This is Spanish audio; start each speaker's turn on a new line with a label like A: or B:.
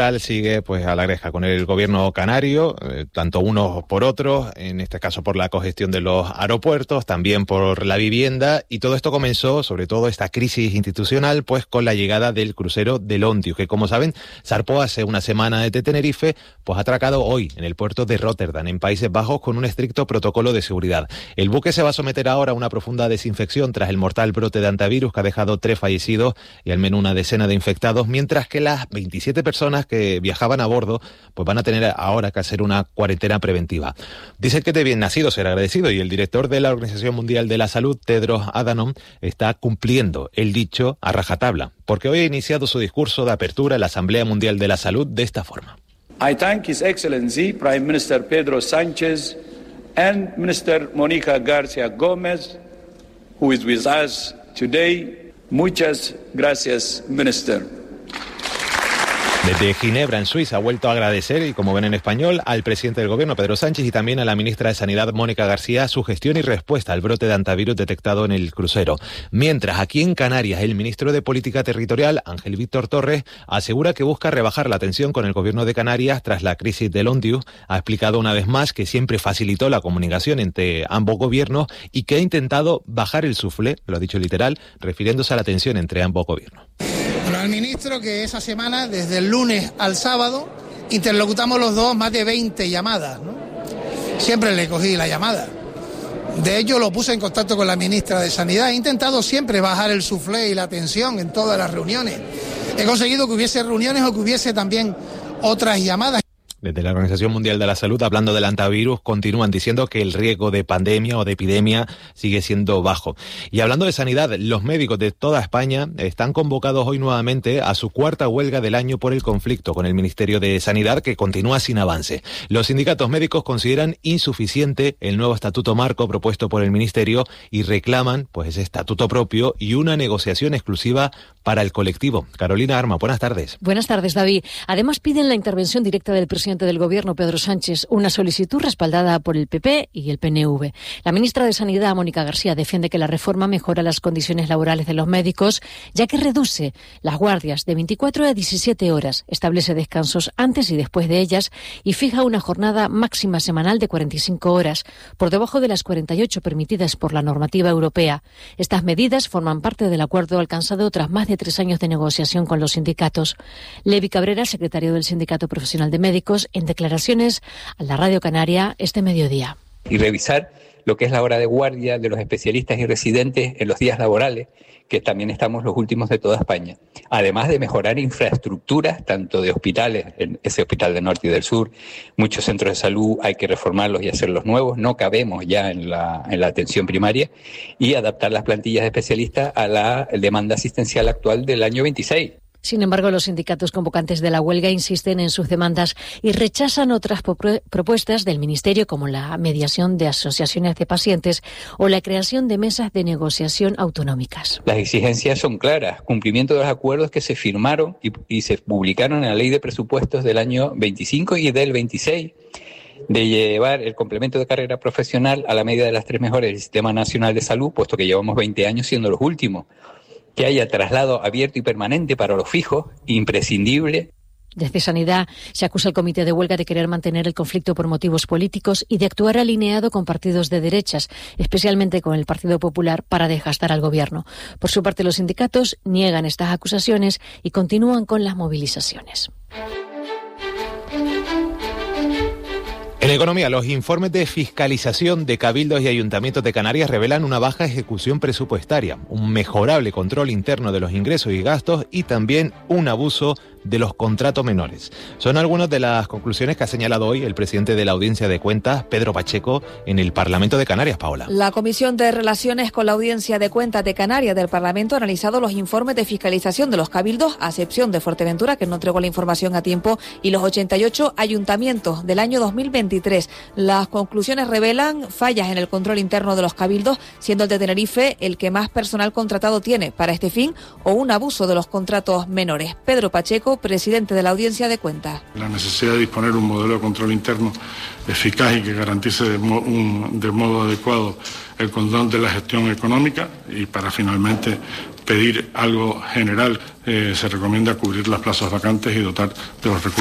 A: Sigue pues a la gresca con el gobierno canario, tanto unos por otros, en este caso por la congestión de los aeropuertos, también por la vivienda, y todo esto comenzó, sobre todo esta crisis institucional, pues con la llegada del crucero del Ontius, que como saben zarpó hace una semana desde Tenerife, pues ha atracado hoy en el puerto de Rotterdam, en Países Bajos, con un estricto protocolo de seguridad. El buque se va a someter ahora a una profunda desinfección tras el mortal brote de hantavirus que ha dejado 3 fallecidos y al menos una decena de infectados, mientras que las 27 personas que viajaban a bordo pues van a tener ahora que hacer una cuarentena preventiva. Dice que de bien nacido ser agradecido, y el director de la Organización Mundial de la Salud, Tedros Adhanom, está cumpliendo el dicho a rajatabla, porque hoy ha iniciado su discurso de apertura en la Asamblea Mundial de la Salud de esta forma.
B: I thank His Excellency Prime Minister Pedro Sánchez and Minister Mónica García Gómez, who is with us today. Muchas gracias, Minister.
A: Desde Ginebra, en Suiza, ha vuelto a agradecer, y como ven en español, al presidente del gobierno, Pedro Sánchez, y también a la ministra de Sanidad, Mónica García, su gestión y respuesta al brote de hantavirus detectado en el crucero. Mientras, aquí en Canarias, el ministro de Política Territorial, Ángel Víctor Torres, asegura que busca rebajar la tensión con el gobierno de Canarias tras la crisis del Ontius. Ha explicado una vez más que siempre facilitó la comunicación entre ambos gobiernos y que ha intentado bajar el suflé, lo ha dicho literal, refiriéndose a la tensión entre ambos gobiernos.
C: Bueno, al ministro, que esa semana, desde el lunes al sábado, interlocutamos los dos más de 20 llamadas, ¿no? Siempre le cogí la llamada. De hecho, lo puse en contacto con la ministra de Sanidad. He intentado siempre bajar el suflé y la tensión en todas las reuniones. He conseguido que hubiese reuniones o que hubiese también otras llamadas.
A: Desde la Organización Mundial de la Salud, hablando del hantavirus, continúan diciendo que el riesgo de pandemia o de epidemia sigue siendo bajo. Y hablando de sanidad, los médicos de toda España están convocados hoy nuevamente a su 4ª huelga del año por el conflicto con el Ministerio de Sanidad, que continúa sin avance. Los sindicatos médicos consideran insuficiente el nuevo estatuto marco propuesto por el Ministerio y reclaman pues ese estatuto propio y una negociación exclusiva para el colectivo. Carolina Arma, buenas tardes.
D: Buenas tardes, David. Además, piden la intervención directa del presidente del Gobierno, Pedro Sánchez, una solicitud respaldada por el PP y el PNV. La ministra de Sanidad, Mónica García, defiende que la reforma mejora las condiciones laborales de los médicos, ya que reduce las guardias de 24 a 17 horas, establece descansos antes y después de ellas y fija una jornada máxima semanal de 45 horas, por debajo de las 48 permitidas por la normativa europea. Estas medidas forman parte del acuerdo alcanzado tras más de 3 años de negociación con los sindicatos. Levi Cabrera, secretario del Sindicato Profesional de Médicos, en declaraciones a la Radio Canaria este mediodía.
E: Y revisar lo que es la hora de guardia de los especialistas y residentes en los días laborales, que también estamos los últimos de toda España. Además de mejorar infraestructuras, tanto de hospitales, en ese hospital del norte y del sur, muchos centros de salud hay que reformarlos y hacerlos nuevos, no cabemos ya en la atención primaria, y adaptar las plantillas de especialistas a la demanda asistencial actual del año 26.
D: Sin embargo, los sindicatos convocantes de la huelga insisten en sus demandas y rechazan otras propuestas del Ministerio, como la mediación de asociaciones de pacientes o la creación de mesas de negociación autonómicas.
E: Las exigencias son claras: cumplimiento de los acuerdos que se firmaron y se publicaron en la Ley de Presupuestos del año 25 y del 26, de llevar el complemento de carrera profesional a la medida de las 3 mejores del Sistema Nacional de Salud, puesto que llevamos 20 años siendo los últimos. Que haya traslado abierto y permanente para los fijos, imprescindible.
D: Desde Sanidad se acusa al comité de huelga de querer mantener el conflicto por motivos políticos y de actuar alineado con partidos de derechas, especialmente con el Partido Popular, para desgastar al gobierno. Por su parte, los sindicatos niegan estas acusaciones y continúan con las movilizaciones.
A: En economía, los informes de fiscalización de cabildos y ayuntamientos de Canarias revelan una baja ejecución presupuestaria, un mejorable control interno de los ingresos y gastos y también un abuso de los contratos menores. Son algunas de las conclusiones que ha señalado hoy el presidente de la Audiencia de Cuentas, Pedro Pacheco, en el Parlamento de Canarias, Paola.
F: La Comisión de Relaciones con la Audiencia de Cuentas de Canarias del Parlamento ha analizado los informes de fiscalización de los cabildos, a excepción de Fuerteventura, que no entregó la información a tiempo, y los 88 ayuntamientos del año 2023. Las conclusiones revelan fallas en el control interno de los cabildos, siendo el de Tenerife el que más personal contratado tiene para este fin, o un abuso de los contratos menores. Pedro Pacheco, presidente de la Audiencia de Cuentas.
G: La necesidad de disponer un modelo de control interno eficaz y que garantice de modo adecuado el control de la gestión económica y para finalmente pedir algo general, se recomienda cubrir las plazas vacantes y dotar de los recursos